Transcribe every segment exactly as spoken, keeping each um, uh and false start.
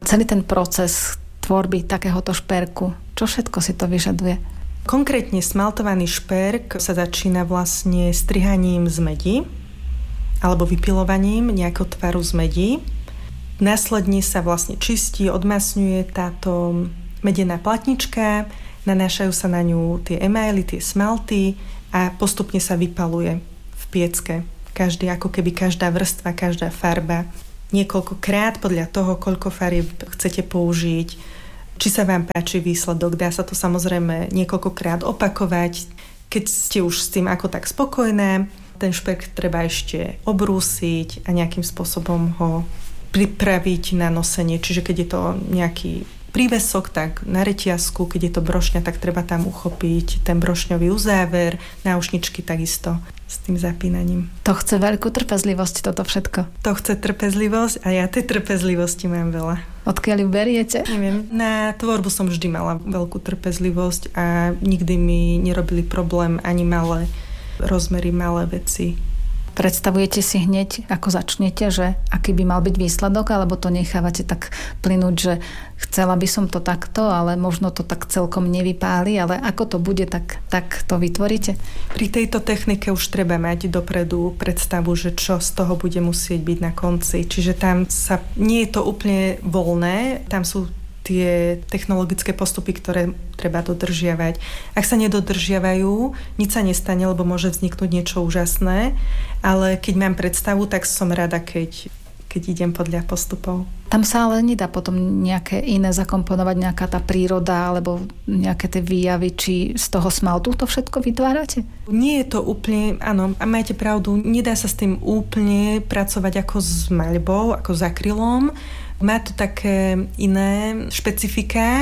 celý ten proces tvorby takéhoto šperku, čo všetko si to vyžaduje? Konkrétne smaltovaný šperk sa začína vlastne strihaním z medi alebo vypilovaním nejakého tvaru z medí. Následne sa vlastne čistí, odmasňuje táto medená platnička, nanášajú sa na ňu tie emaily, tie smalty a postupne sa vypaluje v piecke. Každý, ako keby každá vrstva, každá farba. Niekoľkokrát podľa toho, koľko farieb chcete použiť, či sa vám páči výsledok. Dá sa to samozrejme niekoľkokrát opakovať. Keď ste už s tým ako tak spokojné, ten šperk treba ešte obrúsiť a nejakým spôsobom ho pripraviť na nosenie. Čiže keď je to nejaký prívesok, tak na reťazku, keď je to brošňa, tak treba tam uchopiť ten brošňový uzáver, náušničky takisto s tým zapínaním. To chce veľkú trpezlivosť, toto všetko. To chce trpezlivosť a ja tej trpezlivosti mám veľa. Odkiaľ ju beriete? Neviem, na tvorbu som vždy mala veľkú trpezlivosť a nikdy mi nerobili problém ani malé rozmery, malé veci. Predstavujete si hneď, ako začnete, že aký by mal byť výsledok, alebo to nechávate tak plynúť, že chcela by som to takto, ale možno to tak celkom nevypáli, ale ako to bude, tak, tak to vytvoríte? Pri tejto technike už treba mať dopredu predstavu, že čo z toho bude musieť byť na konci. Čiže tam sa, nie je to úplne voľné, tam sú tie technologické postupy, ktoré treba dodržiavať. Ak sa nedodržiavajú, nič sa nestane, lebo môže vzniknúť niečo úžasné, ale keď mám predstavu, tak som rada, keď, keď idem podľa postupov. Tam sa ale nedá potom nejaké iné zakomponovať, nejaká tá príroda alebo nejaké tie výjavy, či z toho smaltu to všetko vytvárate? Nie je to úplne, áno, a máte pravdu, nedá sa s tým úplne pracovať ako s maľbou, ako s akrylom. Má to také iné špecifika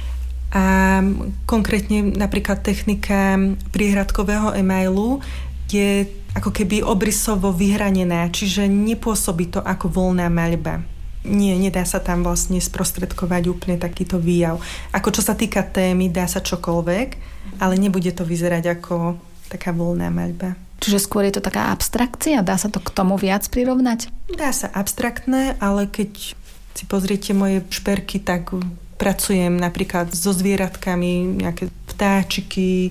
a konkrétne napríklad technika priehradkového emailu je ako keby obrysovo vyhranená, čiže nepôsobí to ako voľná maľba. Nie, nedá sa tam vlastne sprostredkovať úplne takýto výjav. Ako čo sa týka témy, dá sa čokoľvek, ale nebude to vyzerať ako taká voľná maľba. Čiže skôr je to taká abstrakcia? Dá sa to k tomu viac prirovnať? Dá sa abstraktné, ale keď si pozriete moje šperky, tak pracujem napríklad so zvieratkami, nejaké vtáčiky,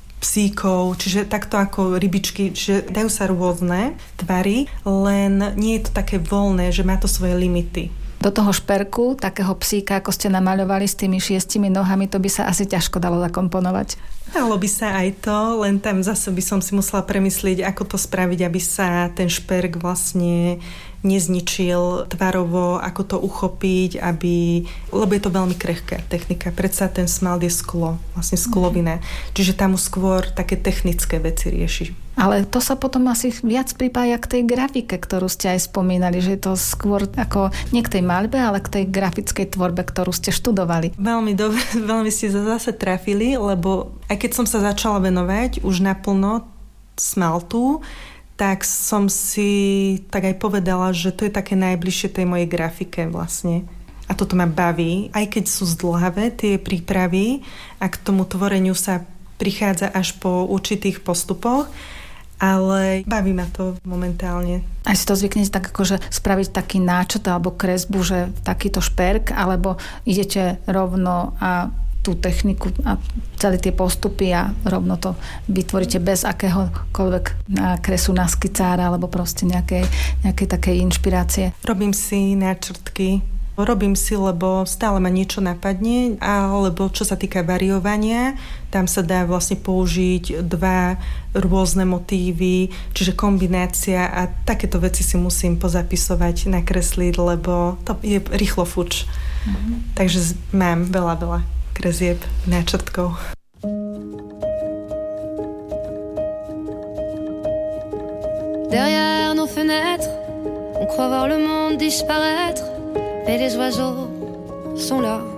psíkov, čiže takto ako rybičky, že dajú sa rôzne tvary, len nie je to také voľné, že má to svoje limity. Do toho šperku, takého psíka, ako ste namaľovali s tými šiestimi nohami, to by sa asi ťažko dalo zakomponovať. Dalo by sa aj to, len tam zase by som si musela premyslieť, ako to spraviť, aby sa ten šperk vlastne nezničil tvarovo, ako to uchopiť, aby, lebo je to veľmi krehká technika. Predsa ten smalt je sklo, vlastne sklovina. Mm. Čiže tam už skôr také technické veci rieši. Ale to sa potom asi viac pripája k tej grafike, ktorú ste aj spomínali, že je to skôr ako nie k tej maľbe, ale k tej grafickej tvorbe, ktorú ste študovali. Veľmi dobre, veľmi ste zase trafili, lebo aj keď som sa začala venovať už naplno smaltu, tak som si tak aj povedala, že to je také najbližšie tej mojej grafike vlastne. A toto ma baví, aj keď sú zdĺhavé tie prípravy a k tomu tvoreniu sa prichádza až po určitých postupoch, ale baví ma to momentálne. Aj si to zvyknete tak akože spraviť taký náčrt alebo kresbu, že takýto šperk, alebo idete rovno a tú techniku a celé tie postupy a rovno to vytvoríte bez akéhokoľvek kresu na skicára alebo proste nejakej, nejakej takej inšpirácie. Robím si náčrtky, robím si, lebo stále ma niečo napadne, alebo čo sa týka variovania, tam sa dá vlastne použiť dva rôzne motívy, čiže kombinácia a takéto veci si musím pozapisovať, nakresliť, lebo to je rýchlo fuč. Mm-hmm. Takže mám veľa, veľa kresieb, náčrtkov. Derrière nos fenêtres, on croit voir le monde disparaître, mais les oiseaux sont là.